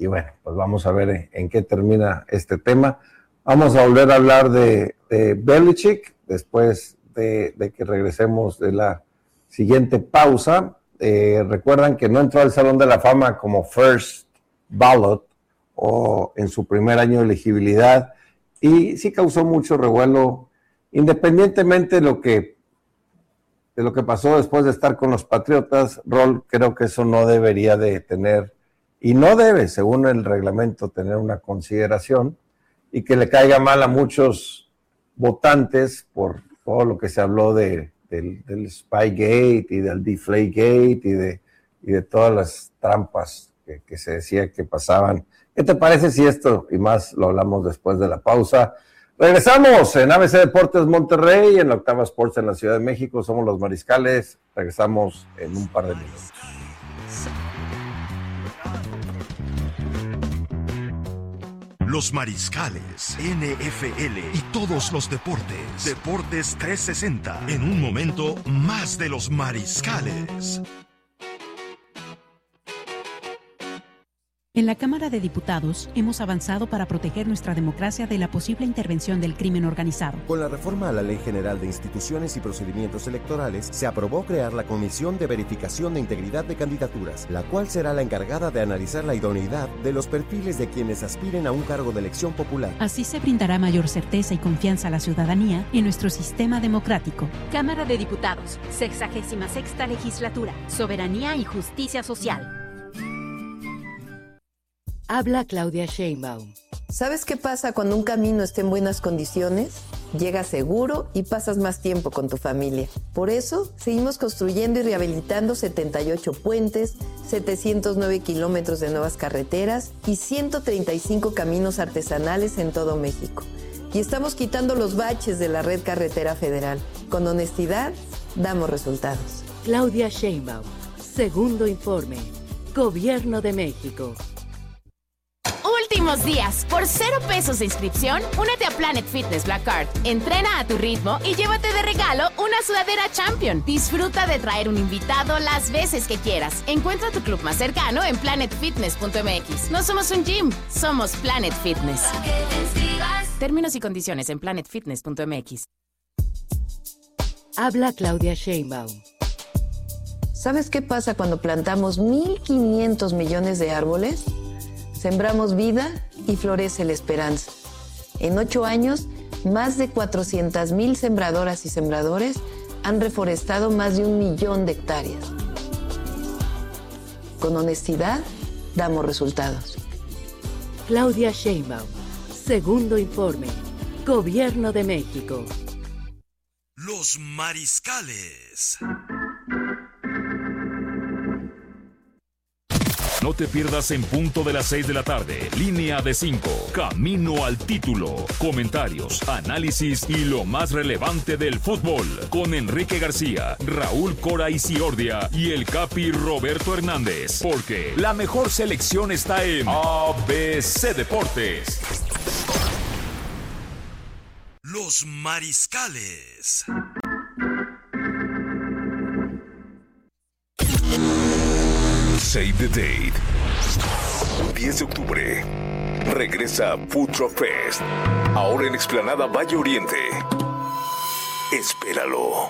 y bueno, pues vamos a ver en qué termina este tema. Vamos a volver a hablar de Belichick después de que regresemos de la siguiente pausa. Recuerdan que no entró al Salón de la Fama como first ballot o en su primer año de elegibilidad, y sí causó mucho revuelo, independientemente de lo que pasó después de estar con los Patriotas. Rol, creo que eso no debería de tener, y no debe, según el reglamento, tener una consideración, y que le caiga mal a muchos votantes por todo lo que se habló del Spygate y del Deflategate y de todas las trampas que se decía que pasaban. ¿Qué te parece si esto y más lo hablamos después de la pausa? Regresamos en ABC Deportes Monterrey, en la Octava Sports en la Ciudad de México. Somos los Mariscales. Regresamos en un par de minutos. Los Mariscales, NFL y todos los deportes. Deportes 360. En un momento, más de los Mariscales. En la Cámara de Diputados hemos avanzado para proteger nuestra democracia de la posible intervención del crimen organizado. Con la reforma a la Ley General de Instituciones y Procedimientos Electorales, se aprobó crear la Comisión de Verificación de Integridad de Candidaturas, la cual será la encargada de analizar la idoneidad de los perfiles de quienes aspiren a un cargo de elección popular. Así se brindará mayor certeza y confianza a la ciudadanía en nuestro sistema democrático. Cámara de Diputados, 66ª Legislatura, Soberanía y Justicia Social. Habla Claudia Sheinbaum. ¿Sabes qué pasa cuando un camino está en buenas condiciones? Llegas seguro y pasas más tiempo con tu familia. Por eso, seguimos construyendo y rehabilitando 78 puentes, 709 kilómetros de nuevas carreteras y 135 caminos artesanales en todo México. Y estamos quitando los baches de la red carretera federal. Con honestidad, damos resultados. Claudia Sheinbaum. Segundo informe. Gobierno de México. Últimos días, por 0 pesos de inscripción, únete a Planet Fitness Black Card. Entrena a tu ritmo y llévate de regalo una sudadera Champion. Disfruta de traer un invitado las veces que quieras. Encuentra tu club más cercano en planetfitness.mx. No somos un gym, somos Planet Fitness. Términos y condiciones en planetfitness.mx. Habla Claudia Sheinbaum. ¿Sabes qué pasa cuando plantamos 1.500 millones de árboles? Sembramos vida y florece la esperanza. En 8 años, más de 400,000 sembradoras y sembradores han reforestado más de 1 millón de hectáreas. Con honestidad, damos resultados. Claudia Sheinbaum. Segundo informe. Gobierno de México. Los Mariscales. No te pierdas en punto de las 6 de la tarde. Línea de 5. Camino al título. Comentarios, análisis y lo más relevante del fútbol. Con Enrique García, Raúl Cora Isiordia y el Capi Roberto Hernández. Porque la mejor selección está en ABC Deportes. Los Mariscales. Save the date. 10 de octubre. Regresa Food Truck Fest. Ahora en Explanada Valle Oriente. Espéralo.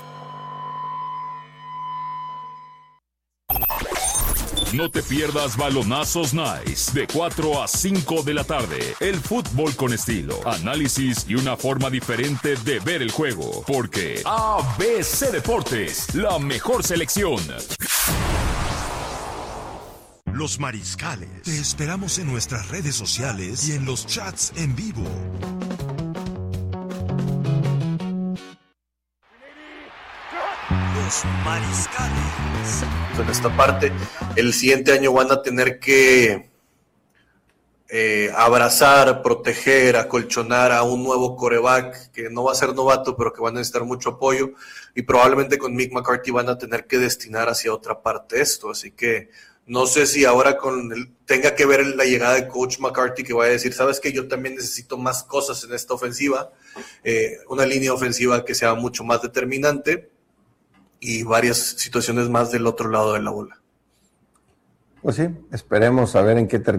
No te pierdas Balonazos Nice, de 4 a 5 de la tarde. El fútbol con estilo, análisis y una forma diferente de ver el juego. Porque ABC Deportes, la mejor selección. Los Mariscales. Te esperamos en nuestras redes sociales y en los chats en vivo. Los Mariscales. En esta parte, el siguiente año van a tener que abrazar, proteger, acolchonar a un nuevo quarterback que no va a ser novato, pero que van a necesitar mucho apoyo, y probablemente con Mick McCarthy van a tener que destinar hacia otra parte esto, así que no sé si ahora tenga que ver la llegada de Coach McCarthy, que vaya a decir, ¿sabes qué? Yo también necesito más cosas en esta ofensiva, una línea ofensiva que sea mucho más determinante y varias situaciones más del otro lado de la bola. Pues sí, esperemos a ver en qué termina.